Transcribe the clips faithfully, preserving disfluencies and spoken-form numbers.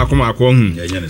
akoma akon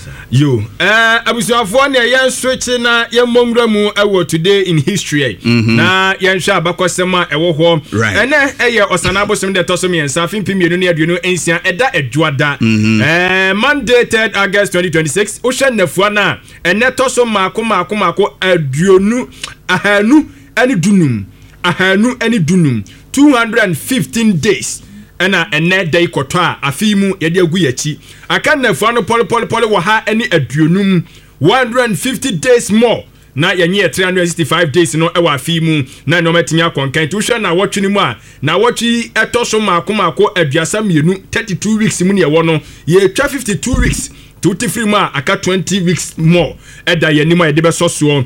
yo eh abusuafo na yen switch na yen momra mu ewo today in history na yen hwa abakosem a ewo ho ene eye osanabosom de tosom yen safin pimienu ne aduonu ensia eda adwada eh Monday third August twenty twenty-six o hwe nafua na ene tosom mako mako mako aduonu ahanu ani dunum ahanu ani dunum two hundred fifteen days ena ene day koto a afimu yede agu yachi aka nafua no pole pole pole wo ha ani aduonum one hundred fifty days more na yenye three hundred sixty-five days no ewa afimu na no metimi akonkan to hwe na wotwe mu a na wotwe etoso mako mako aduasa mienu thirty-two weeks mu ne ye wo no ye twa fifty-two weeks to free ma aka twenty weeks more eda yenimo yede be soso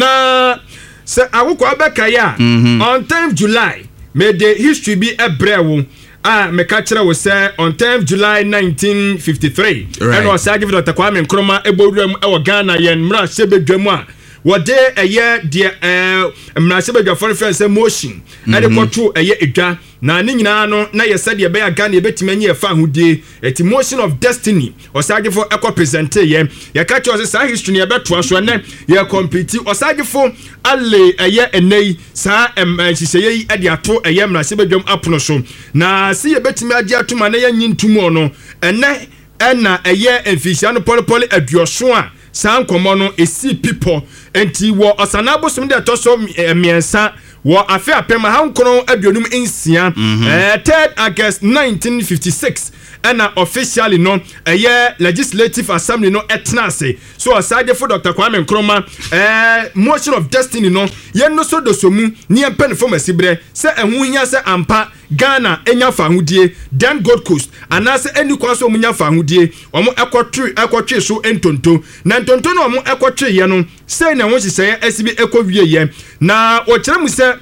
na se awoko abeka ya on tenth July may the history be a brewo ah me ka kire wo say on tenth July nineteen fifty-three and was give Doctor Kwame Nkrumah ebowuram e wo Ghana yen mra sebedwamu a wode eye de eh mra sebedwafo friend say motion e de kwoto eye edwa na ni nyina no na ye said ye be Ghana ye betimanye ye fa hodie eti motion of destiny osagefo e ko present ye ye ka cho say history ye beto aso ne ye complete osagefo alle eye enei sa em hihye yi e de ato eye mra sebedwam apono so na se ye betimi agi atoma na ye nyintumu no ene ena eye enfisia no polepole aduoso a san komo no esi people enti wo osanabosum de toso miensa wo afi apema hankron aduonum ensia eh third August nineteen fifty-six ena officially no eye legislative assembly no etnase so aside for Doctor Kwame Nkrumah eh motion of destiny no ye no so dosomu ni empen form asibre se ehunya se ampa Ghana enya fa hodie then Gold Coast anase eni kwaso munya fa hodie omo ekotwe ekotwe so entonto na entonto no omo ekotwe ye no se na won sise asibi ekowie ye na o kire mu se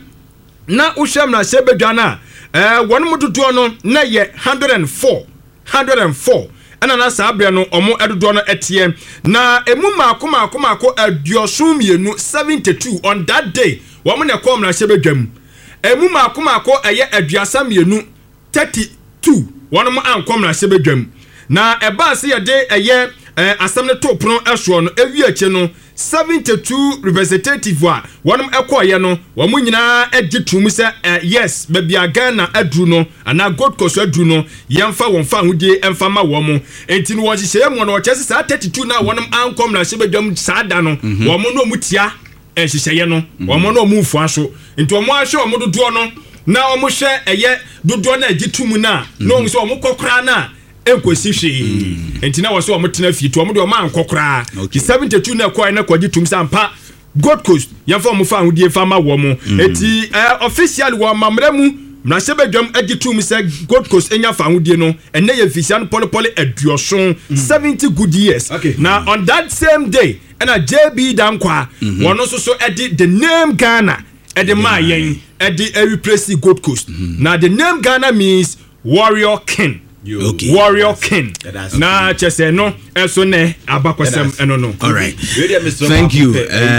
na uhwam na sebedwana eh won mudodo no na ye one hundred and four one hundred and four ana na sabre no omo edodo no etie na emu maako maako maako aduoso mienu seventy-two on that day wo na kom na sebedwam emu maako maako eye aduasa mienu thirty-two won mo ankom na sebedwam na eba se ye de eye asamne to prono eso no ewi ache no seventy-two representative wa wonum ekoye no wo nyina agitum se yes babia Ghana adru no ana Gold Coast adru no yemfa wonfa hodie emfa ma wo mo enti no wo hye mo no chese sa thirty-two na wonum ankom na sebedwam saada no wo mo no mutia ehyehyeye no wo mo no mufu aso enti wo mo ahwe wo mo dodo no na wo mo hwe eye dodo na agitum na no so wo mo kokra na enkosi hwe enti na wo so wo tena fi to wo de wo man kokra ki seventy-two na kwai na kwaji tum sampa Gold Coast yamfa mo fa hodie fa ma wo mo enti official wo mamramu na sebedwam agitum se Gold Coast enya fa hodie no ene ye official pole pole aduoson seventy good years na on that same day na J B Dankwa wono so so edi the name Ghana edi ma yen edi replace Gold Coast na the name Ghana means warrior king. Okay. Warrior king. Na chese no eso ne abakosem eno no. All right. Thank you.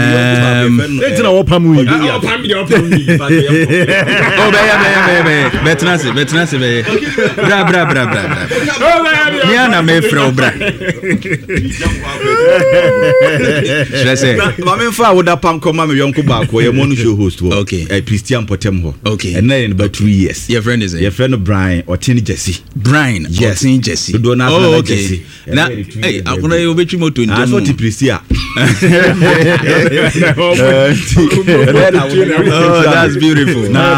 Um Etina wo pamu yi. Wo pamu de wo pamu yi. Oh be ya be ya be. Betnase, betnase be. Bra bra bra bra. Ni ana me fra bra. Chese. Ma me fa wo da pam koma me yonko ba ko ye monu show host wo. Okay. Eh Christian Potem ho. Okay. And then about two years. Your friend is your friend Brian Otini Jesse. Brian yes in Jesse. Oh, okay. Now, hey, I'm gonna go between motor. I saw the Priscilla. Oh, that's beautiful. Nah,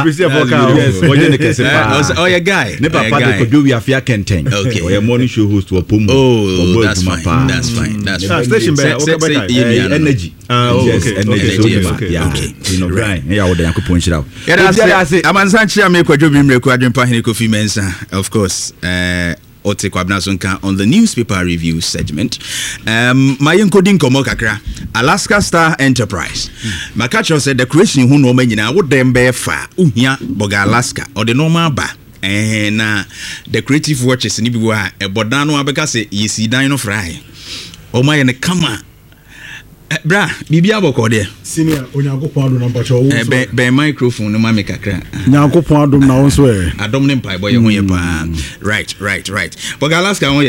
yes. Oh, your guy. Never part of we have Kenten. Okay. Or your morning show host to a pum. Oh, that's fine. That's fine. That's fine. Station better. Energy. Yes, energy. Yeah. You know, right. Yeah, I could point it out. Yeah, that's it. I'm Sanchi. I'm a quadruple recording Pahini Kofi Mensa, of course. Uh, Ote Kwabnasonka on the newspaper review segment. Um, my encoding komo kakra Alaska Star Enterprise. Mm. My catcher said the question who no menina would them bear fa uhia boga Alaska or the normal ba. And uh, the creative watches in Ibiwa a bodano abeka say yesi dino fry. Oh my and kama. Bra, bibi aboko there. Senior, onyankopon adom na mpacho wo. Eh be microphone no ma me kakra. Nyankopon adom na wo so eh. Adom ne mpai boy ho ye pa. Right, right, right. Boga Alaska ho ye.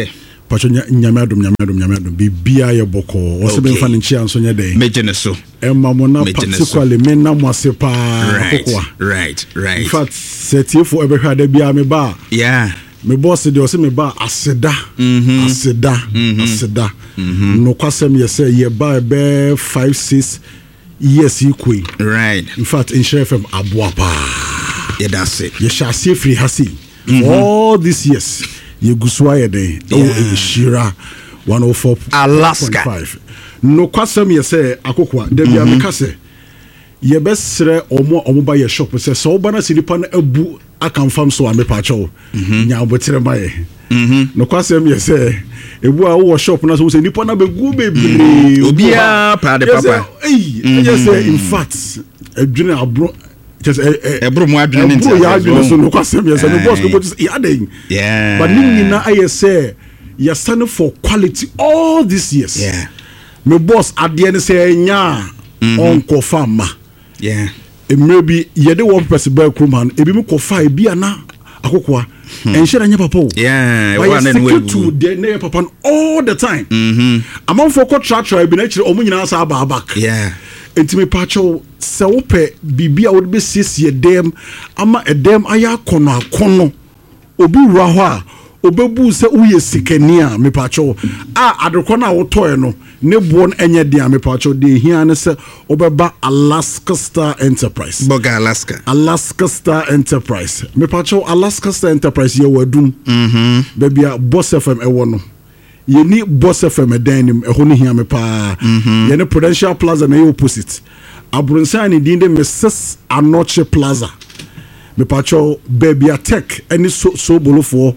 pacho nyame adom nyame adom nyame adom bibia ye boko wo se benfa ne chia nso nya den mejene so emma mo na particularly men na mo ase pa kokwa right right in fact setifo ebe hwa da bia me ba yeah me boss de o se me ba aseda aseda aseda no kwasem ye say ye ba be five six years equal right in fact in Share F M aboa pa yeah that's it ye shall see free hasi all these years ye guswa ye den o Shira one oh four Alaska no kwasem ye say akokwa da bia me ka say ye besre omo omo ba ye shop say so ba na silipa na abu akamfam so amepa cho nya obotere ba ye no kwasem ye say ebu a wo shop na so say nipa na begu bebre obia pa de papa eh yes say in fact adwene abro just ebro mo adwene nti ya adwene so no kwasem ye say no boss go just ya den yeah but ni na aye say you stand for quality all these years yeah me boss ade ne say nya on ko fama yeah maybe yede one person by Krumhan ebi me kofa ebi ana akokwa enhye na nya papa o yeah one and we to the na papa all the time mhm among for ko tratra ebi na kire omu nyina sa ba back yeah entime pacho se wo pe bibia wo be siesie dem ama edem aya kono akono obi wura ho a obebu se uye sikania me pacho a adekọ na wo toy no ne bo enye dia me pacho de hia ne se obeba Alaska Star Enterprise Boga Alaska Alaska Star Enterprise me pacho Alaska Star Enterprise ye wadum mhm bebia Boss F M e wono ye ni Boss F M edanim e ho ne hia me pa ye ne Prudential Plaza na ye opposite Abrunsan ni dinde Missus Anoche Plaza me pacho bebia tech any so so bolofo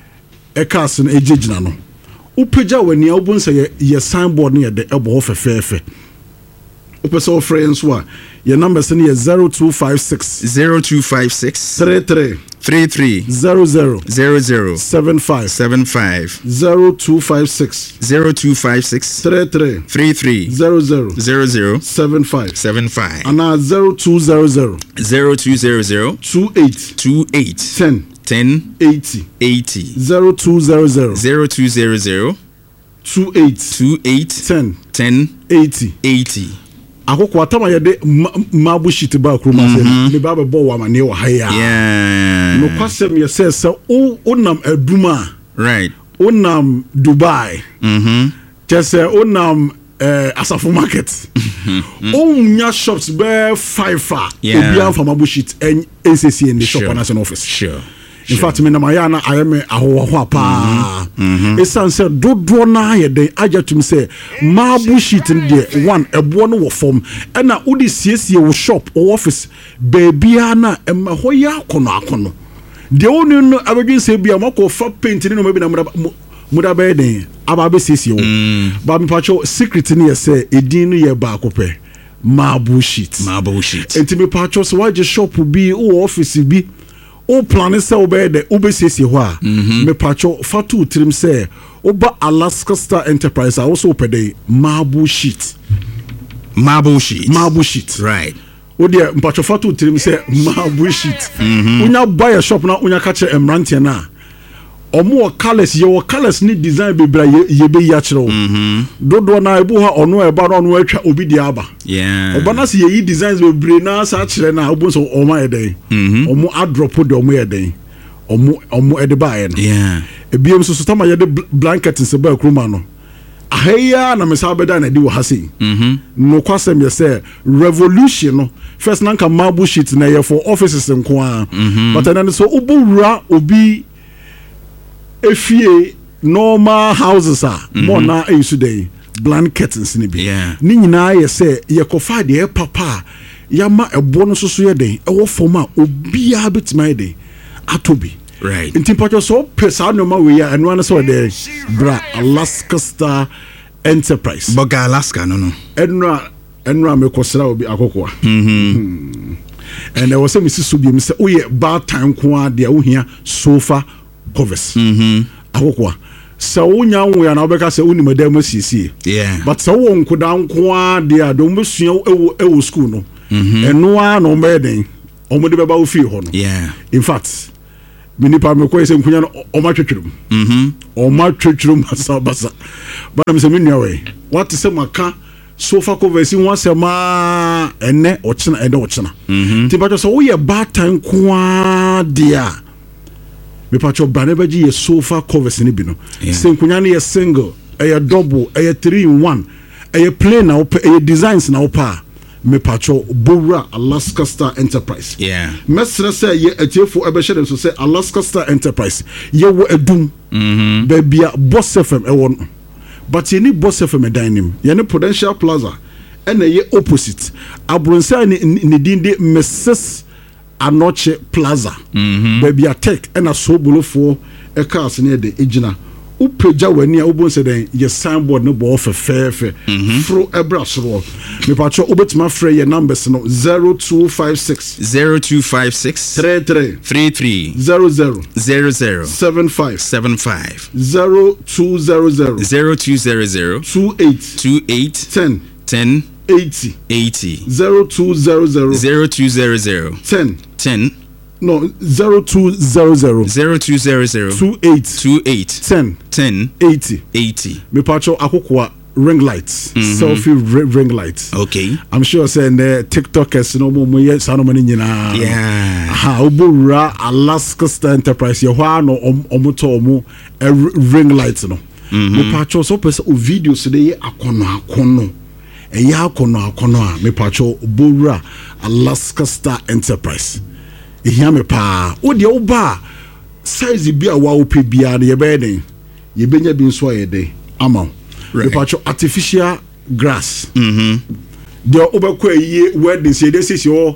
ekas na ejejina no upeja wani obunsa ye, ye signboard ne de ebo fefefe upesa o friends wa your number se ne zero two five six zero two five six three three three three zero zero zero zero seven five seven five zero two five six zero two five six three three three three zero zero zero zero seven five seven five and zero two zero zero zero two zero zero two eight two eight ten ten eighty eighty zero two zero zero zero two zero zero two eight two eight ten ten eighty eighty akoko atama ye de mabu shit ba kroma se ne ba be bo wa mane wa haya yeah no kwasem ye se se o onam aduma right onam Dubai mhm just onam eh Asafo market onya shops be five fa obi am for mabu shit en N C C in the shop national office sure in fact me na mayana ayeme ahoho ho apa esan se dodo na ye den ajatum se mabu sheet de one ebo no wo form e na udi siesie wo shop or office baby na em ho ya akono akono de onu no abedwin se bia mako fa paint ni no maybe na muda be den aba be siesie wo ba me pacho secret ni ye se edin no ye ba akopɛ mabu sheet mabu sheet enti pacho so waje shop bi o office bi o plan se obey de obesiesie ho a me pacho fatu trim se oba Alaska Star Enterprise a also pede marble sheet marble sheet marble sheet right o de pacho fatu trim se marble sheet unya buy a shop na unya ka che emrantie na omo colors ye colors ni design be bra ye be ya kire o dodo na ebu ha ono e ba no ono atwa obi di aba yeah obana se ye designs be bre na sa kire na obo so omo e den omo adrop de omo e den omo omo e de ba ye no yeah ebiem so so tama ye de blanket se ba kroma no ahaya na me sa be da na di wo hase mhm no kwasem ye say revolution no first nanka marble sheet na ye for offices nko a but then so obo wura obi efie normal houses are more na isu dey blankets ni bi ni nyina ye say ye kofa de papa ya ma ebo no soso ye den e wo forma obi a betima dey atobi right inti pacho so pesa no ma we ya eno an so dey bra Alaska Star Enterprise Boga Alaska no no eno eno me kosra obi akokwa mhm and there was some sisu bi me say o ye bar time ko a de wo hia sofa covers mhm akokwa so wonya wo ya na obeka se woni madam asiesie yeah but so wo nkoda nko a de adom besua ewo ewo school no eno a no meden omo de beba wo fie ho no yeah in fact mini pa me ko se nkunya no o ma twetwedum mhm o ma twetwedum basa basa ba me se me nua we what say maka sofa cover si won se ma enne o chena ende o chena mhm ti ba so wo ye batan kwa dia me pa cho brane ba ji ye sofa covers ni bi no se nkunya no ye single e ye double e ye three in one e ye plain na e ye designs na opa me pacho Bora Alaska Star Enterprise. Yeah. Mestre say ye etiefo ebehye dem so say Alaska Star Enterprise. Ye wo edum. Mhm. Baby Boss F M e won. But ye ni Boss F M dining. Ye ni Prudential Plaza. Ene ye opposite. Abronsa ni ni dinde Missus Anoche Plaza. Mhm. Baby a tech ena so bolofo e cars ne de ejina. Upeja wani a ubon se den ye signboard no bo fefefe fro ebra so me pacho obetima frey ye numbers no zero two five six zero two five six three three three three zero zero zero zero seven five seven five zero two zero zero zero two zero zero two eight two eight ten ten eighty eighty zero two zero zero zero two zero zero ten ten no zero two zero zero zero two zero zero two eight two eight ten ten eighty eighty. Me pacho akokwa ring lights, mm-hmm. selfie ring, ring lights. Okay. I'm sure saying the TikTokers no more ye sano mani nyina. Yeah. Ha obura Alaska Star Enterprise ye hwa no omoto omo ring lights no. Me pacho so pese o videos de ye akono akono. E ye akono akono a me pacho obura Alaska Star Enterprise. E hia me pa. O de oba size bi a wa ope bia na ye be den. Ye benya bi nso ye den. Ama. Right. The artificial grass. Mm-hmm. The obekwe ye wedding say this is your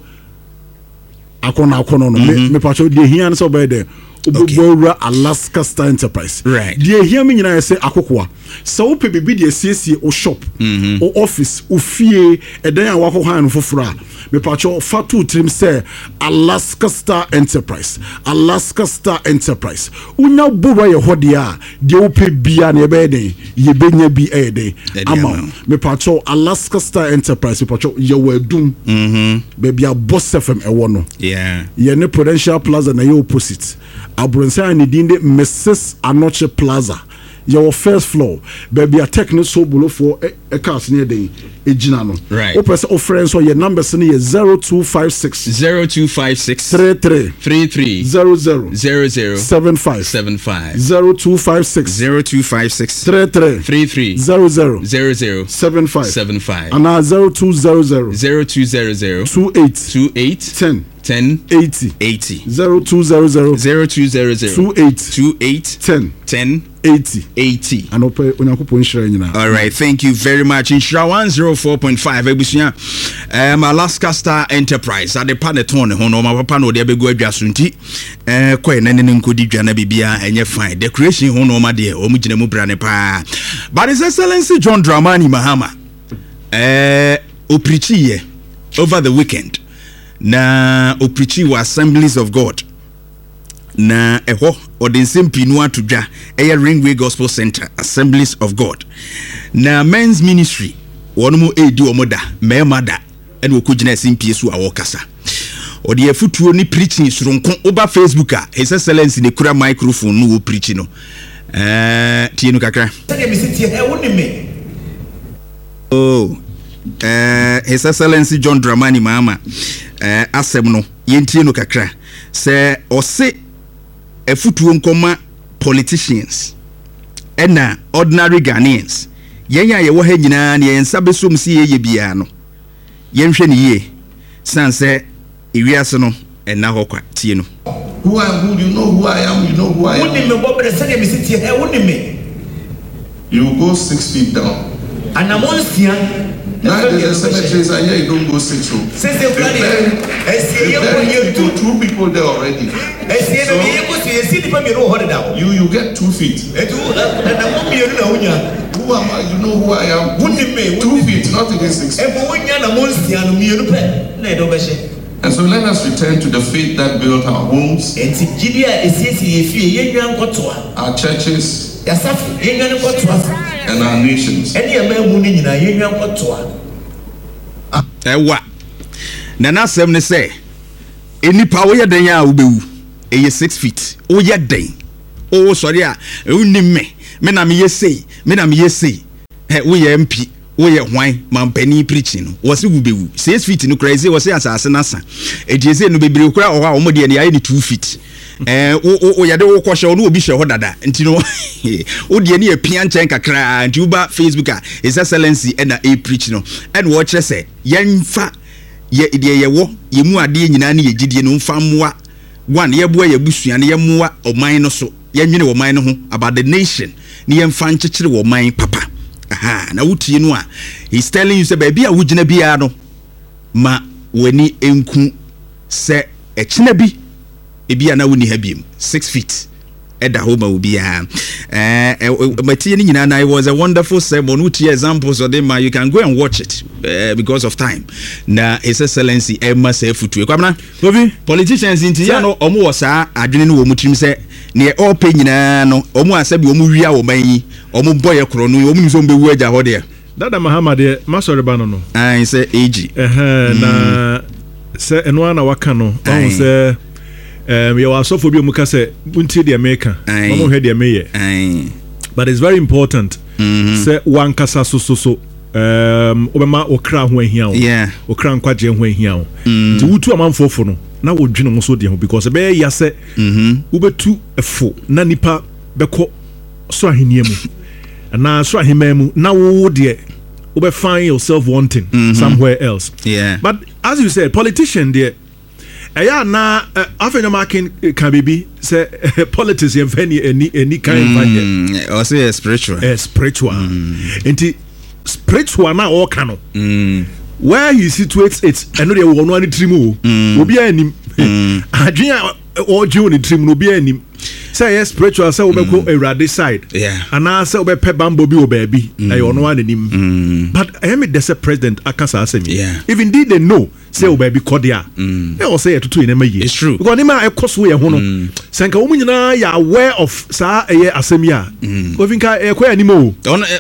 akona akona no. Me me pacho the here so be there. Obebora Alaska Star Enterprise. Right. The here me nyina say akokwa. So ope bibi the C O shop, mm-hmm. o office, o fie, e dan a wako han fofora. Me pacho fatu trim say Alaska Star Enterprise. Alaska Star Enterprise. Unya bora ye hodia, de ope bia na be den, ye benya bi e den. Ama me pacho Alaska Star Enterprise me pacho ye wedum. Mhm. Baby a Boss F M e wono. Yeah. Ye ne Prudential Plaza na ye opposite. Abronsa ni dinde Missus Anoche Plaza. Your first floor, baby, a technical so below for a cast near the Ejinano. Right. Open so friends or your numbers near zero two five six zero two five six three three three three zero zero zero zero seven five seven five zero two five six zero two five six three three three three zero zero zero zero seven five seven five and now zero two zero zero zero two zero zero two eight two eight ten ten eighty eighty zero two zero zero zero two zero zero two eight two eight ten ten eighty eighty. And open onyankopon shira nyina. All right, thank you very much. In Shra one oh four point five ebusia um Alaska Star Enterprise at the paneton ho no ma papa no de abegu adwaso nti eh koy na ne nkodi dwa na bibia enye fine. Decoration ho no ma de o mu gina mu bra ne pa. But His Excellency John Dramani Mahama eh o preach here over the weekend. Na o preach wa Assemblies of God. Na eho odensem pinu atudwa eye Ringway Gospel Center Assemblies of God na men's ministry wono edi omoda memada ene okugina simpie su awokasa odi afutuo ni preaching suronko oba Facebook a His Excellency ne kura microphone no wo preach no eh tienu kakra oh eh His Excellency John Dramani Mahama eh asem no yentienu kakra se ose efutuo nkoma politicians ena ordinary Ghanaians yenya ye wo ha nyina ne yensa besom si ye bia no yenhwe ne ye sanse ewiase no ena hokwa tie no who I am, who you know who I am, you know who I am. You go six feet down. And I'm on Sian. Now the cemeteries are here, you don't go six feet. There are two people there already. So, you, you get two feet. Who am I? You know who I am. Two, two feet, not even six feet. And so let us return to the faith that built our homes, our churches, and our nations. Ewa. Nana sem ne say enipa wo ye den ya wo bewu. ɛyɛ six feet o yɛ den o sorry a unim me me na me yɛ sei me na me yɛ sei he wo yɛ M P wo yɛ hwan mampani preaching no wo se wo bewu six feet no crazy wo se asase na sa ediese no bebre kura o ha o mo de ne aye ni two feet eh o o yade wo kwhye no obi hwe ho dada nti no o de ne apia nchen kakra nti uba Facebook a His Excellency e na e preach no e no wo kire se yenfa ye de ye wo ye mu ade nyina ne ye gidie no mfa moa one ye boa ye busua ne ye moa oman no so ye nwene oman no ho about the nation ne ye mfa nkyekere oman papa aha na wutie no a he's telling you say baby a wugina bia no ma wani enku se echina bi ebia na woni ha biem six feet eda ho ma obia eh matie ni nyina na it was a wonderful sermon wutie examples of them you can go and watch it uh, because of time na His Excellency Emma Sefutu kwamna Obi politicians inti ya no omo wo saa adwene no wo mutirim se ne all pay nyina no omo asabi omo wia wo man yi omo boye kro no omo nso mbewu agya ho de Dada Muhammad e masori ba no no ai se ag eh na se eno na waka no on se um you are so for be muka say unti the America omo hwe the meye but it's very important say one kasa so so so um obema okra ho ahia o yeah okra nkwaje ho ahia o nti wutu amanfofo no na wodwene mo so de ho because be ya se mhm ubetu efo na nipa beko so ahenia mu na so ahema mu na wo de ube find yourself wanting mm-hmm. somewhere else yeah but as you said politician there eya na afenyo making can be say politics and any any any kind of or say spiritual uh, spiritual enti spiritual na all kano where he situates it eno dey won one trim o obi anim adwen o je ni trim no obi anim say yes spiritual say obeko erade side yeah and na say obepe bambo bi o baabi e ono one anim but I am the president akasa asemi yeah if indeed they know say o baabi kodia they will say to in emaye it's true because nima e koso ye ho no senka wo nyina ya aware of sa eye asemi a ko finka e kwa animo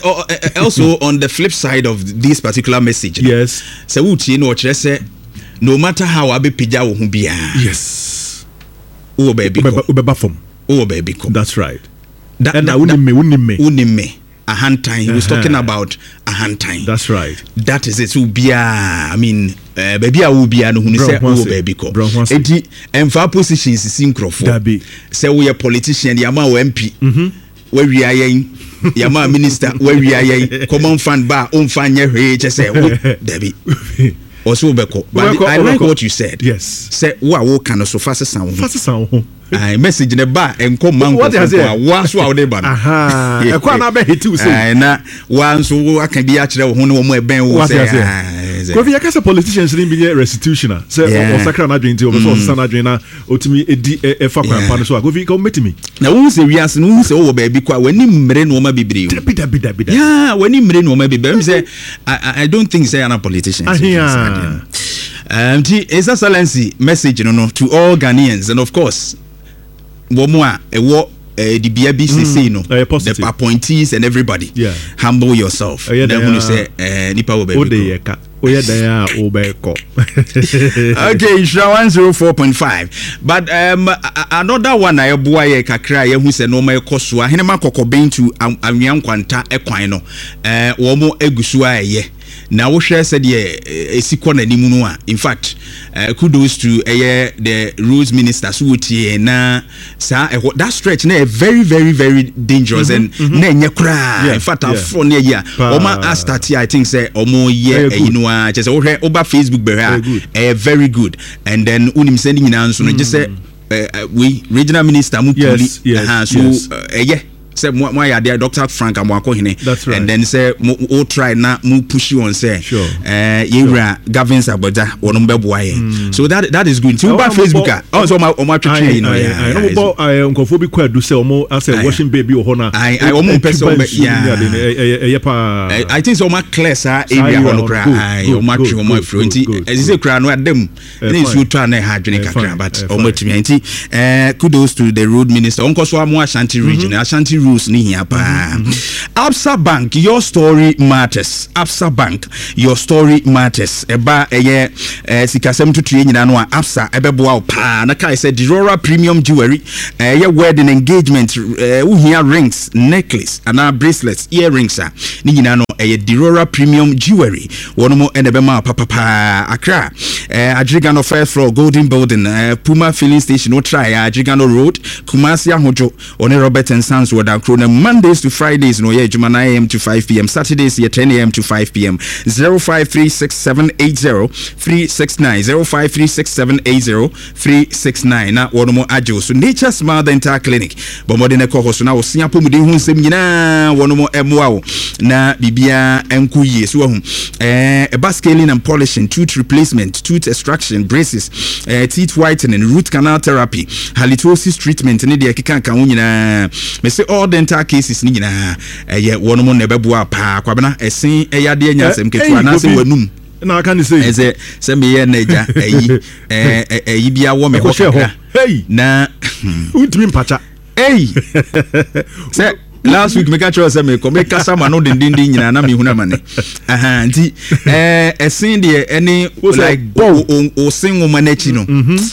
also on the flip side of this particular message yes say wutie no kire say no matter how abepija wo ho bia yes wo baabi ko obeba form oh baby come. That's right. That, and that, unim me unim me unim me a hand time. He was talking about a hand time. That's right. That is it. Ubia. I mean, uh, baby, I will be anu who say oh baby come. Eti emfa positions is synchrofo. Say we a politician. Yama o M P. Where we are yen. Yama minister. Where we are yen. Common fan bar. On fan ye he. Just say oh Debbie. Also beko. But I like what you said. Yes. Say wa wo kan so fast sound. Fast sound. I message the bar and come man what has it was what they ban aha e kwa na be hit say ai na wan so aka bi a kire ho no mo e ben wo say ko fi yakasa politicians ni bi restitution say o sakra na dwen ti o so sa na dwen na otimi edi e fa kwan pa no so ko fi ko metimi na wo say wiase no wo say wo ba bi kwa wani mmere no ma bibire o bida bida bida yeah wani mmere no ma bibire say I I don't think say an politician um His Excellency message no no to all Ghanaians and of course womo a ewo the B B C C no the appointees and everybody yeah humble yourself then when you say eh nipa wo be ko oye dan a wo be ko okay sure one oh four point five but um another one I boa ye kakra ye hu se no ma ekoso a henema kokobin to anwan kwanta ekwan no eh wo mo egusu a ye na wo hwe said ye esiko na nimu no a in fact uh, kudos to uh, the rules minister so wotie na sa uh, that stretch na very very very dangerous mm-hmm, and mm-hmm. na enye kra yeah, in fact yeah. afro na ye o ma start I think say omo ye inu a che say wo hwe oba Facebook be ha eh very good and then unim sending nyina nso no je say uh, we regional minister mu poli yes, yes, uh, so yes. uh, uh, yeah say mo mo ya there Doctor Frank Amwako hene right. and then say mo try na mo push you on say sure. uh yewra Gavin Saboda wono mbeboa ye so that that is good so about Facebook ah so ma o ma twetwe you know I know about I nkofo bi kwadu say omo as a washing baby o hona I I omo person yeah I think so ma class ah area hono kra I o ma twe omo afro nti ezise kra no adem na isu twa na ha dwene kakra but omo tumi nti eh kudos to the road minister onko so amo Ashanti region Ashanti rules ni hia pa. Absa Bank, your story matters. Absa Bank, your story matters. Eba eye sikasem tutu nyina no a Absa ebeboa o pa na kai say Dirora Premium Jewelry, eye wedding engagement, wo hia rings, necklace, ana bracelets, earrings a ni nyina no eye Dirora Premium Jewelry. Wono mo enebema papa pa Accra. Eh Adrigano first floor Golden Building, uh, Puma filling station no try Adrigano Road, Kumasi Ahojo, one Robert and Sons Woda Krona. Mondays to Fridays no ye Juma nine a.m. to five p.m. Saturdays ye ten a.m. to five p.m. zero five three six seven eight zero three six nine zero five three six seven eight zero three six nine na wono mo ajo so Nature Smile Dental Clinic bomode ne ko so na wo sia pomuden hu nsem nyina wono mo emoa wo na bibia enku yie so hu eh e scaling and polishing, tooth replacement, tooth extraction, braces, uh, teeth whitening, root canal therapy, halitosis treatment ni de keka kan nyina me say all dental cases ni nyina eh ye wono mo ne beboa pa kwabena esen eyade anyasem ketua na se wanum na kan say eze se me ye na ja eyi eh eyi bia wo me ho hey na utimi mpacha hey se last week make sure say me come make sama no din din din nyina na me huna mane aha nti eh esin de any like o sin wo manachi no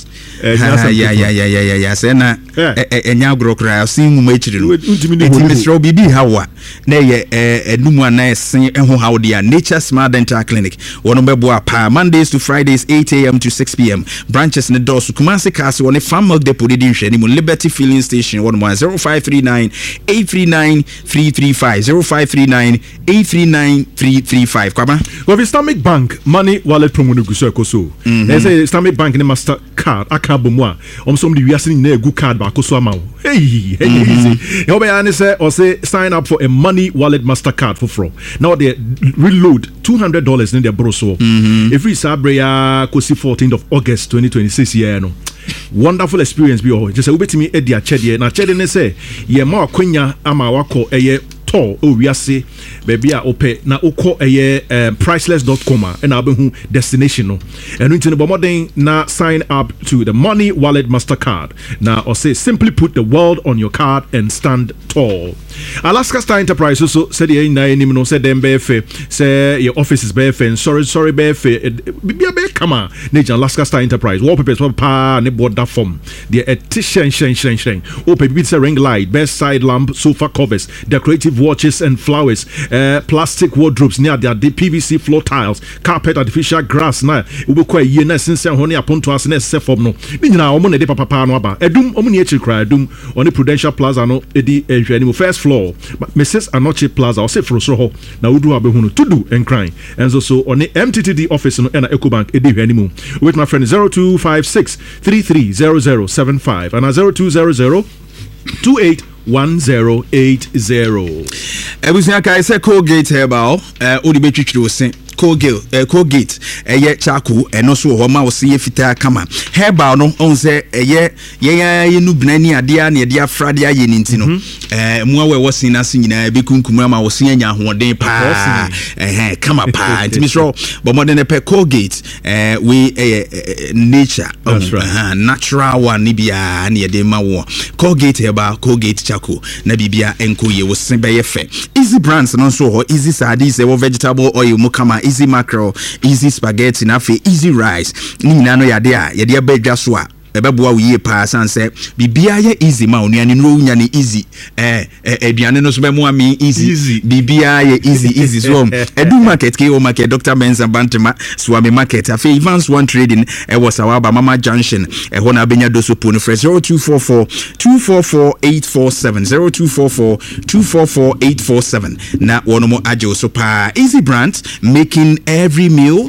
ya ya ya ya ya ya say na enya agrokra o sin wo machiri no nti Mister Bibi hawa na ye enumu ana esin eho hawo dia Nature Smile Dental Clinic wono bebo apa Mondays to Fridays eight a.m. to six p.m. branches ne doors Kumasi Castle one Farm Milk Depot di nhwe ni mo Liberty Filling Station one more zero five three nine eight three nine three three five zero five three nine eight three nine three three five kwaba go Islamic Bank money wallet promo no guso ekoso they say Islamic Bank ni master card aka bomu a om som di wiase ni na egu card ba koso ama hey hey easy you be an say or say sign up for a money wallet master card for from now they reload two hundred dollars in their broso if we sabre ya kosi fourteenth of August twenty twenty-six year no wonderful experience be oh just say ubetimi e dia chede na chede ne say ye ma akwanya ama wako eye to o wiase baby a ope na ukọ eye um, priceless dot com and abehu destination no enu ntino bomodin na sign up to the money wallet mastercard na or say simply put the world on your card and stand tall. Alaska Star Enterprise so said ye na enim no said dem be fe say your office is be fe sorry sorry be fe bibia be kama nature Alaska Star Enterprise wallpapers pa ne board that form the etician shen shen shen open pizza ring light best side lamp sofa covers decorative watches and flowers uh, plastic wardrobes near their P V C floor tiles carpet artificial grass na ubekwa ye na sinse ho ne aponto ase na se form no ni nyina omo na de papa pa no aba edum omo ne echi kra edum on Prudential Plaza no edi ehwani mo first floor Missus Anoche Plaza or say frosro ho na udu abehunu tudu and crying and so so on the M T T D office no na Ecobank edi hwani mu with my friend zero two five six three three zero zero seven five and zero two zero zero two eight one zero eight zero. Ebusia kai say Colgate Herbal eh odi betwitwiri osin Colgate eh Colgate eye chaku eno so ho ma wo se fita kama Herbal no on say eye ye ye nu binani ade a na ye dia frade aye ni ntino eh mu awe wo sin na sin nyina be kunkum ma wo sin anya hoden pa eh kama pa ntimi so bomode ne pe Colgate eh we eh nature uh, natural one ni bia na ye de ma wo Colgate Herbal Colgate chaku na bibia enko ye wo sin be ye fe Easy Brands no so ho Easy Sardines e wo vegetable oil mu kama Easy Mackerel Easy Spaghetti na fe Easy Rice ni nyina no yade a yade abadwa so a ebeboa wo yie pa san se bibia ye easy ma onuane no nya ne easy eh aduane no so be mo ami easy bibia ye easy easy so edu market ke o market Doctor Benza Bantama Swami Market afi Evans One Trading e was Awaba Mama Junction e ho na benya do so po no fresh zero two four four two four four eight four seven zero two four four two four four eight four seven na wono mo ajo so pa Easy Brand making every meal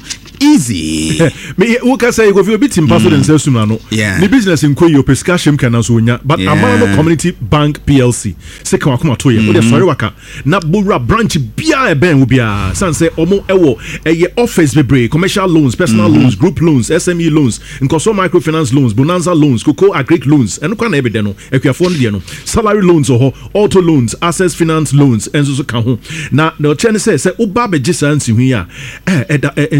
easy. Me who can say go fi obi tim pastor and sales no. The business in Koyo pesca shem kan so nya but Amano Community Bank P L C se kan akoma to ye. O de sorry waka na Bura branch bia e ben wo bia san say omo ewo eye office bebre commercial loans, personal mm-hmm. loans, group loans, S M E loans, Nkoso microfinance loans, Bonanza loans, Coco agric loans and kwa na ebe de no ekuafo no de no salary loans or auto loans, access finance loans enzo so kan ho na na o chene say say oba be gisa nsi hu ya eh ensi hu no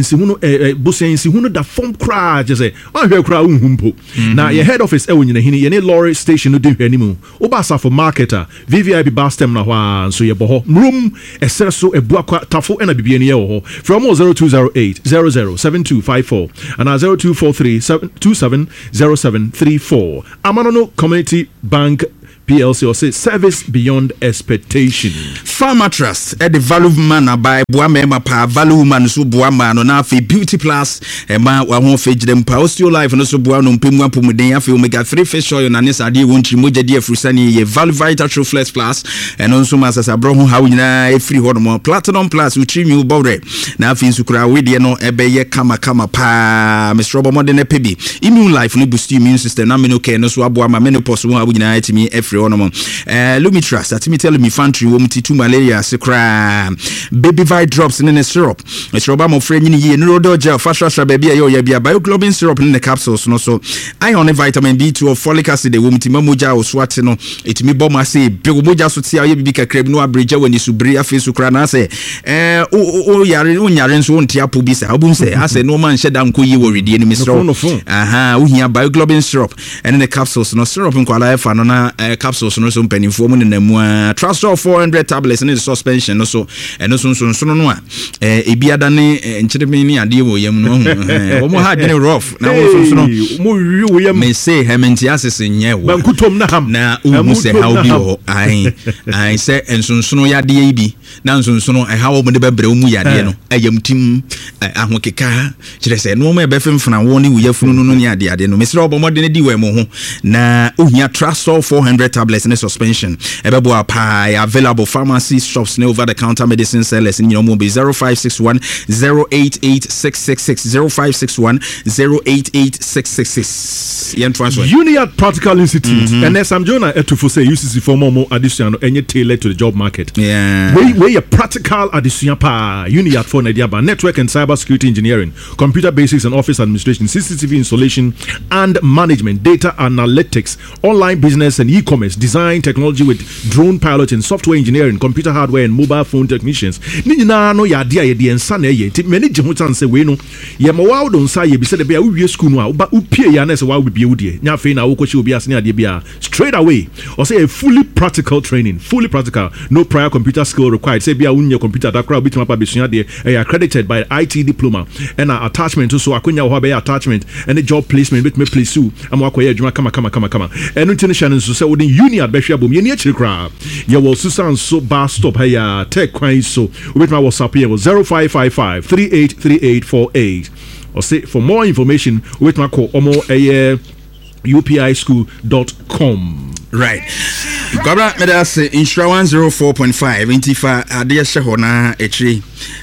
busensi hunu da form cry just say one hwe cry unhumpo na your head office e wonyina hini ye ne lorry station no de hwe animu obasa for marketer V V I P bar stem na hwa so ye boho room esere so ebu akwa tafo e na bibie ne ye ho from zero two zero eight zero zero seven two five four and zero two four three two seven zero seven three four Amanono Community Bank P L C or say service beyond expectation. Farmer Trust at the value man by Boama pa value man so Boama no na fi beauty plus e ma wa ho fage them pa osteo life no so Boa no mpemu apomuden afi omega three fish oil na nesa de wontri moja de afrusani ye value vital true flex plus and also masasa bro ho hawo nyina e free hodo mo platinum plus we trim you bowre na afi sukura we de no ebe ye kama kama pa Mister Robo modern pebi immune life no boost immune system na me no care no so Aboama menopause wo hawo nyina etimi efree ono eh Lumi Trust atimi tell me fantry wo mti tu malaria sekra baby vi drops in the syrup Mister Robo mo free nyini ye no do gel fast fast baby ayo ya bia bioglobin syrup in the capsules no so iron vitamin B two folic acid wo mti mamoja oswate no etimi bom ase be wo moja so tia ye bibi kakra bi no abreja wani subri afi sukra na ase eh o o yare o nyare nso ntia apo bi sa obun se ase no man sheda nko yi wo redi ni Mister aha wo hia bioglobin syrup and in the capsules no syrup nkwala efa no na capsules no so mpanimfo mu ne mu Trastor four hundred tablets in the suspension no so eno so so so no a eh ebiada ne nchiremi ni ade wo yam no wo mo ha dene rough na wo so so no mo wi wo yam me say hementi asese nye wo bankutom na ham na wo se how bi wo ai ai se ensonsono yade yi bi na ensonsono e how mo de bebre wo mu yade no ayam tim ahokeka kire se no mo e be femfana wo ne wo yafunu no no ne ade ade no Mister Robo modern di we mo ho na ohia Trastor four hundred tablets in the suspension ebebo apa available pharmacy shops ne over the counter medicine sellers in your mobile zero five six one zero eight eight six six six zero five six one zero eight eight six six six yen transfer Uniad Practical Institute and as I'm Jonah etufo say U C C for more addition any tailored to the job market yeah we we a practical addition pa Uniad for Nigeria network and cyber security engineering computer basics and office administration C C T V installation and management data analytics online business and e-commerce design technology with drone piloting software engineering computer hardware and mobile phone technicians ni nyina no ya dia ye de ensa na ye ti many je ho chance we no ye mo wa do nsa ye bi se de bia we school no a ba upie ya na se wa bi wo de nya fe na wo kochi obi asene ade bia straight away or say a fully practical training fully practical no prior computer skill required say bia unye computer da kra obi pa besua de e accredited by I T diploma and a attachment so akonya ho be attachment and a job placement bit me place su am akoya adwuma kama kama kama kama enu tinishane so say wodin Uniad behwe abom ye ne akiri kra ye wo susan so bar stop here tech kwan so with my WhatsApp here zero five five five three eight three eight four eight or say for more information with my call omo eh U P I school dot com. Right. Gabra medas insura one oh four point five intifa ade hye ho na etri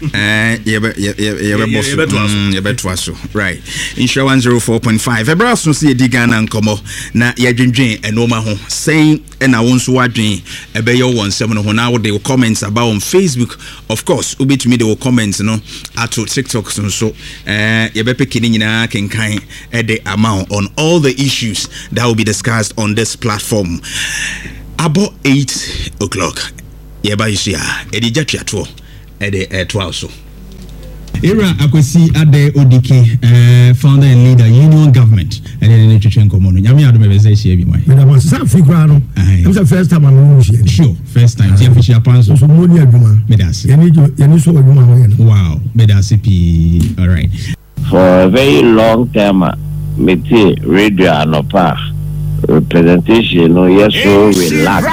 eh yebe yebe boss yebe twaso right insura one oh four point five ebra so se edi Ghana nkomo na yadwendwen enoma ho saying na wonso wadwen ebe ye won sem no ho na wo de comments about on Facebook of course obetumi de wo comments no ato TikTok so eh yebe pekini nyina kenkan e de amount on all the issues that will be discussed on this platform. About eight o'clock. Yeba isia. Edi jatwa to. Edi etwa so. Era akwesi ade odike uh, founder and leader union government and then the church komo no nyame ado mebeze hia bi mai me da was some figure no I'm the first time I'm here sure first time tia fishi apanso so mo ni adwuma me da se yani yani so adwuma ho yana wow me da se pi all right for a very long time me ti radio anopa representation no yes so relax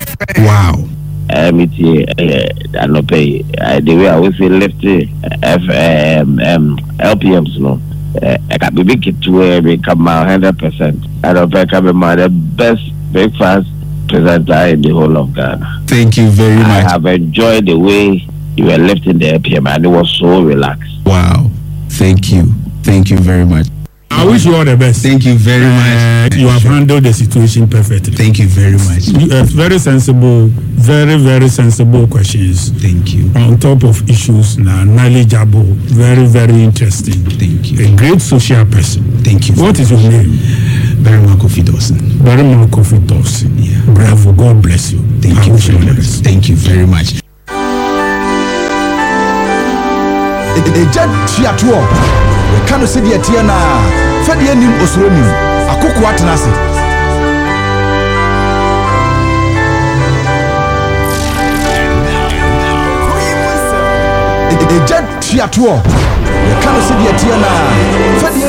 wow um it uh, no pay uh, the way I was left F M um, L P Ms no uh, I got be big to where we come out one hundred percent I don't think I'm the best breakfast presenter in the whole of Ghana. Thank you very much. I have enjoyed the way you were lifting the L P M and it was so relaxed. Wow, thank you, thank you very much. I wish you all the best. Thank you very much. Uh, you have handled the situation perfectly. Thank you very much. You have very sensible, very, very sensible questions. Thank you. On top of issues, now knowledgeable, very, very interesting. Thank you. A great social person. Thank you. What is your name? Berima Kofi Dawson. Berima Kofi Dawson. Yeah. Bravo. God bless you. Thank I you wish very you all the much. best. Thank you very much. Eja Tiato, the Kano City Tiana, Fadianim Osroni, Akoko Atanasi. Eja Tiato, the Kano City Tiana, Fadianim.